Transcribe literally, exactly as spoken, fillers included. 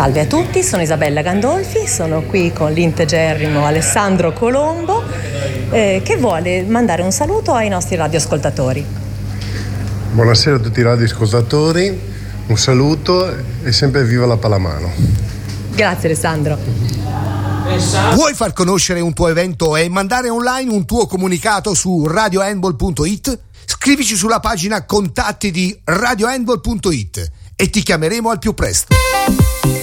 Salve a tutti, sono Isabella Gandolfi, sono qui con l'integerrimo Alessandro Colombo eh, che vuole mandare un saluto ai nostri radioascoltatori. Buonasera a tutti i radioascoltatori, un saluto e sempre viva la pallamano. Grazie Alessandro. Vuoi far conoscere un tuo evento e mandare online un tuo comunicato su radio handball punto it? Scrivici sulla pagina contatti di radio handball punto it e ti chiameremo al più presto.